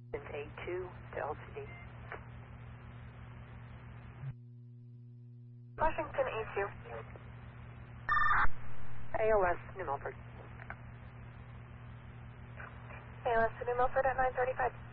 A2 to LTD. Washington A2. ALS, New Milford. ALS to New Milford at 9:35.